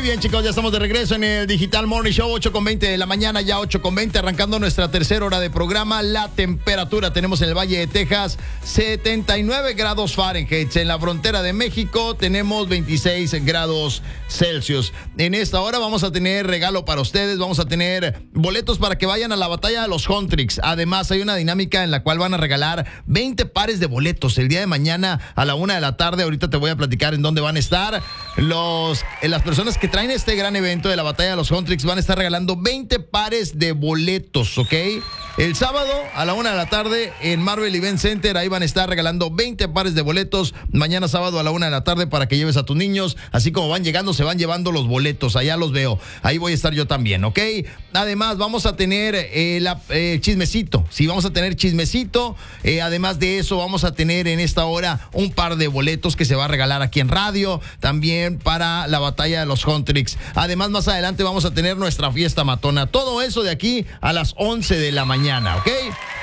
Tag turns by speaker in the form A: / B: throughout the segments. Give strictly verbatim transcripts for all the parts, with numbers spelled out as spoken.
A: Muy bien, chicos, ya estamos de regreso en el Digital Morning Show, ocho con veinte de la mañana, ya ocho con veinte, arrancando nuestra tercera hora de programa. La temperatura tenemos en el Valle de Texas setenta y nueve grados Fahrenheit. En la frontera de México tenemos veintiséis grados Celsius. En esta hora vamos a tener regalo para ustedes, vamos a tener boletos para que vayan a la batalla de los Huntrix. Además, hay una dinámica en la cual van a regalar veinte pares de boletos el día de mañana a la una de la tarde. Ahorita te voy a platicar en dónde van a estar. Los, las personas que traen este gran evento de la batalla de los Huntrix van a estar regalando veinte pares de boletos, ¿ok? El sábado a la una de la tarde en Marvel Event Center, ahí van a estar regalando veinte pares de boletos. Mañana sábado a la una de la tarde para que lleves a tus niños. Así como van llegando, se van llevando los boletos. Allá los veo. Ahí voy a estar yo también, ¿ok? Además, vamos a tener eh, la, eh, chismecito. Sí, vamos a tener chismecito. Eh, además de eso, vamos a tener en esta hora un par de boletos que se va a regalar aquí en radio. También para la batalla de los Huntrix. Además, más adelante vamos a tener nuestra fiesta matona. Todo eso de aquí a las once de la mañana, ¿ok?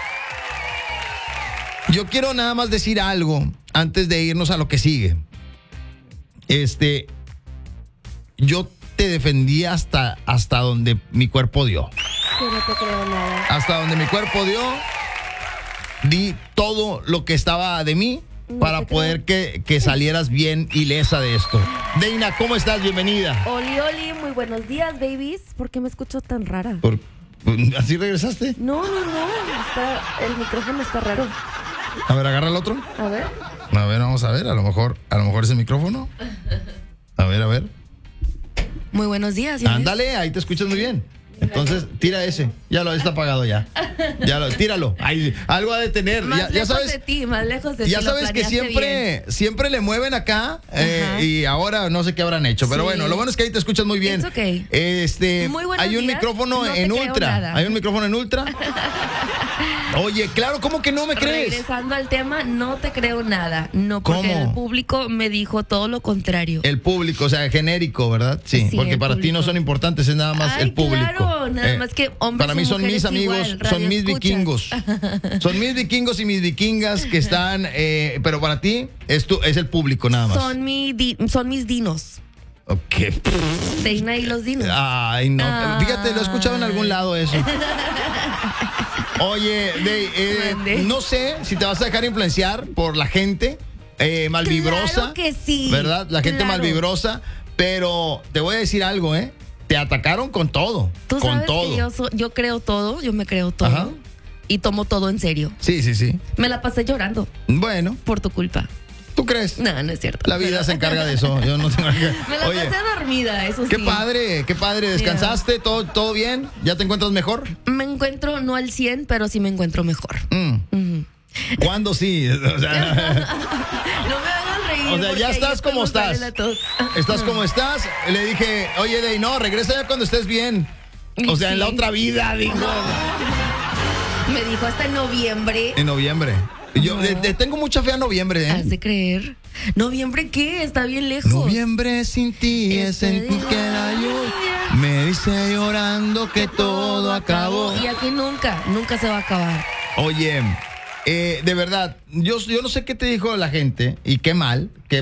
A: Yo quiero nada más decir algo antes de irnos a lo que sigue. Este, yo te defendí hasta, hasta donde mi cuerpo dio.
B: Yo no te creo nada.
A: Hasta donde mi cuerpo dio, di todo lo que estaba de mí
B: no
A: para poder que, que salieras bien ilesa de esto. Deina, ¿cómo estás? Bienvenida.
B: Oli, Oli, muy buenos días, babies. ¿Por qué me escucho tan rara?
A: Por, ¿Así regresaste?
B: No, no, no. Está, el micrófono está raro.
A: A ver, agarra el otro.
B: A ver.
A: A ver, vamos a ver. A lo mejor, a lo mejor ese micrófono. A ver, a ver.
B: Muy buenos días. ¿Ya
A: Ándale,
B: ves?
A: ahí te escuchas muy bien. Entonces, tira ese. Ya lo está apagado ya. Ya lo, tíralo. Ahí, algo ha de tener.
B: Más
A: Ya, ya
B: lejos
A: sabes.
B: de ti, más lejos de ti.
A: Ya
B: lo
A: sabes que
B: planeaste
A: siempre,
B: bien.
A: siempre le mueven acá eh, y ahora no sé qué habrán hecho. Pero
B: Sí.
A: bueno, lo bueno es que ahí te escuchas muy bien.
B: It's okay.
A: Este,
B: Muy buenos
A: hay un
B: días.
A: micrófono
B: No te
A: en
B: creo
A: ultra.
B: nada.
A: Hay un micrófono en ultra. Oye, claro, ¿cómo que no me crees?
B: Regresando al tema, no te creo nada. No, porque
A: ¿Cómo?
B: el público me dijo todo lo contrario.
A: El público, o sea, genérico, ¿verdad? Sí,
B: Sí,
A: porque
B: el
A: para ti
B: público.
A: no son importantes, es nada más
B: Ay,
A: el público.
B: claro, nada
A: Eh,
B: más que hombres
A: Para mí
B: y
A: son mis
B: mujeres
A: amigos,
B: igual,
A: son mis
B: radioescuchas.
A: vikingos. Son mis vikingos y mis vikingas que están, eh, pero para ti es, tu, es el público nada más.
B: Son, mi di- son mis dinos.
A: Ok.
B: Deina y los dinos.
A: Ay, no.
B: Ay.
A: Fíjate, lo he escuchado en algún lado eso. Oye, de, eh,
B: Mande.
A: no sé si te vas a dejar influenciar por la gente eh, malvibrosa.
B: Claro que sí.
A: ¿Verdad? La gente
B: Claro.
A: malvibrosa. Pero te voy a decir algo, ¿eh? Te atacaron con todo.
B: Tú
A: con
B: sabes
A: todo.
B: que yo, so- yo creo todo, yo me creo todo.
A: Ajá.
B: Y tomo todo en serio.
A: Sí, sí, sí.
B: Me la pasé llorando
A: Bueno,
B: por tu culpa.
A: ¿tú crees?
B: No, no es cierto.
A: La vida se encarga de eso. Yo no tengo que...
B: Me la
A: Oye,
B: pasé dormida, eso sí.
A: qué padre, qué padre. ¿Descansaste? ¿Todo, todo bien? ¿Ya te encuentras mejor?
B: Me encuentro no al cien, pero sí me encuentro mejor.
A: Mm.
B: Ujú.
A: ¿Cuándo sí? O sea,
B: No me hagan reír.
A: O sea,
B: porque
A: ya
B: ahí
A: estás
B: es
A: como
B: cuando sale
A: estás.
B: la tos.
A: ¿estás como estás? Le dije, oye, Dey, no, regresa ya cuando estés bien. O sea,
B: Sí.
A: en la otra vida, digo.
B: Me dijo hasta en noviembre.
A: En noviembre. Yo
B: No.
A: le, le tengo mucha fe a noviembre, ¿eh?
B: ¿Has de creer? ¿Noviembre qué? Está bien lejos.
A: Noviembre sin ti es
B: Este
A: en ti que la lluvia me dice llorando que todo acabó.
B: Y aquí nunca, nunca se va a acabar.
A: Oye, eh, de verdad, yo, yo no sé qué te dijo la gente y qué mal, que